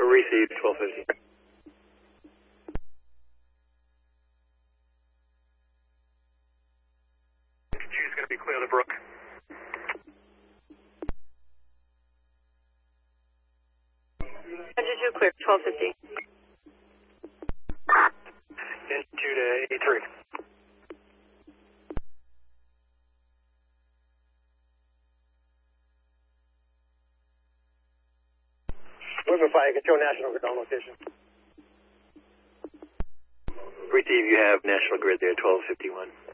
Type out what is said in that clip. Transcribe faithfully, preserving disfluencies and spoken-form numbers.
Received, twelve fifty. Two is going to be clear the brook. Engine two clear, twelve fifty. Engine two to A three. River Fire Control, National Grid on location. Receive, you have National Grid there, twelve fifty-one.